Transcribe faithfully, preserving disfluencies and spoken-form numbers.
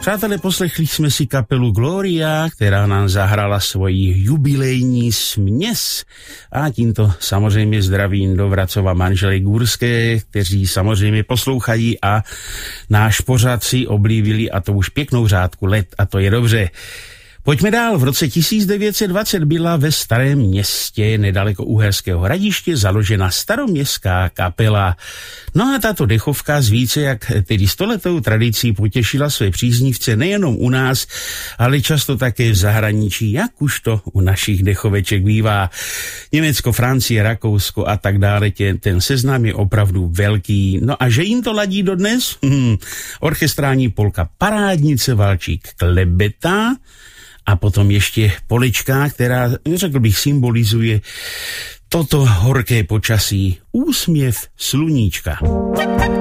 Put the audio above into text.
Přátelé, poslechli jsme si kapelu Gloria, která nám zahrala svoji jubilejní směs. A tímto samozřejmě zdravím do Vracova manželé Gůrské, kteří samozřejmě poslouchají a náš pořad si oblíbili, a to už pěknou řádku let, a to je dobře. Pojďme dál. V roce tisíc devět set dvacet byla ve Starém Městě nedaleko Uherského Hradiště založena staroměstská kapela. No a tato dechovka s více jak tedy stoletou tradicí potěšila své příznivce nejenom u nás, ale často také v zahraničí, jak už to u našich dechoveček bývá. Německo, Francie, Rakousko a tak dále, tě, ten seznam je opravdu velký. No a že jim to ladí dodnes? Hmm. Orchestrální polka Parádnice, valčík Klebeta, a potom ještě Polička, která, řekl bych, symbolizuje toto horké počasí. Úsměv sluníčka.